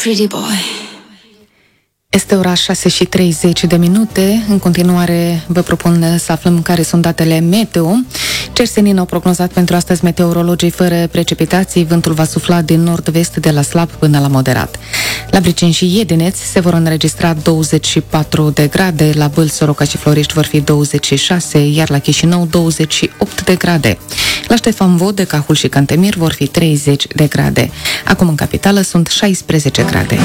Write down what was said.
pretty boy. Este ora 6:30. În continuare vă propun să aflăm care sunt datele meteo. Cer senin au prognozat pentru astăzi meteorologii fără precipitații. Vântul va sufla din nord-vest de la slab până la moderat. La Briceni și Iedineț se vor înregistra 24 de grade, la Bâlți, Soroca și Florești vor fi 26, iar la Chișinău 28 de grade. La Ștefan Vodă, Cahul și Cantemir vor fi 30 de grade. Acum în capitală sunt 16 grade.